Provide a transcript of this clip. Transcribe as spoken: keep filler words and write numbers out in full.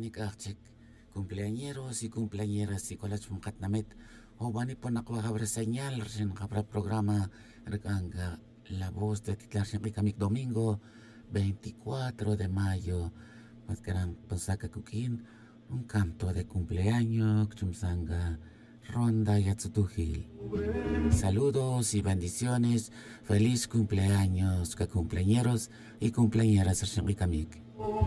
nikachek cumpleañeros y cumpleañeras y colas katnamet o bani po nakuha señal recién kabra programa reganga La Voz de Titlar Kamik domingo veinticuatro de mayo mascaran pensaka kukin un canto de cumpleaños chumsanga Ronda Yatsutujil. Saludos y bendiciones. Feliz cumpleaños, que cumpleañeros y cumpleañeras Kamik.